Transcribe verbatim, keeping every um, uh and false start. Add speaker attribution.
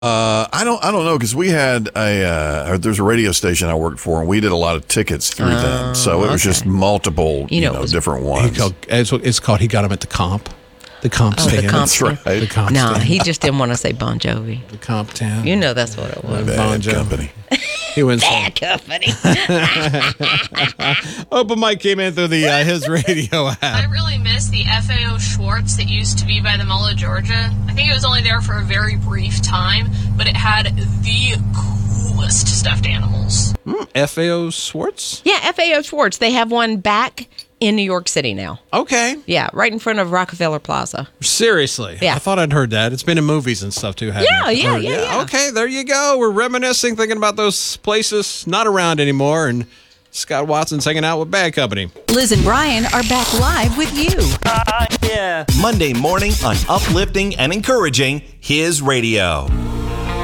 Speaker 1: Uh, I don't. I don't know because we had a. Uh, there's a radio station I worked for, and we did a lot of tickets through
Speaker 2: Oh,
Speaker 1: them. So it was
Speaker 2: okay.
Speaker 1: just multiple,
Speaker 2: You
Speaker 1: you,
Speaker 2: know,
Speaker 1: know,
Speaker 2: it was-
Speaker 1: different
Speaker 3: He
Speaker 1: ones.
Speaker 3: called, it's, what it's called. He got him at the comp. The comp
Speaker 2: Oh, the
Speaker 3: stand.
Speaker 2: comp
Speaker 1: That's right.
Speaker 3: The comp
Speaker 2: No,
Speaker 3: stand.
Speaker 2: he just didn't want to say Bon Jovi.
Speaker 3: The comp stand.
Speaker 2: You know that's what it was.
Speaker 3: Bon
Speaker 1: Bad
Speaker 3: Jovi.
Speaker 1: company.
Speaker 3: He went.
Speaker 2: Bad company.
Speaker 3: Open Mike came in through the uh, his radio
Speaker 4: I
Speaker 3: app.
Speaker 4: really miss the F A O Schwartz that used to be by the Mall of Georgia. I think it was only there for a very brief time, but it had the coolest stuffed animals.
Speaker 3: F A O Schwartz.
Speaker 2: Yeah, F A O Schwartz. They have one back in New York City now.
Speaker 3: Okay.
Speaker 2: Yeah, right in front of Rockefeller Plaza.
Speaker 3: Seriously.
Speaker 2: Yeah.
Speaker 3: I thought I'd heard that. It's been in movies and stuff too, hasn't
Speaker 2: Yeah,
Speaker 3: it?
Speaker 2: yeah,
Speaker 3: Or-
Speaker 2: yeah, yeah.
Speaker 3: Okay, there you go. We're reminiscing, thinking about those places not around anymore, and Scott Watson's hanging out with Bad Company.
Speaker 5: Liz and Brian are back live with you.
Speaker 6: Monday morning on Uplifting and Encouraging His Radio.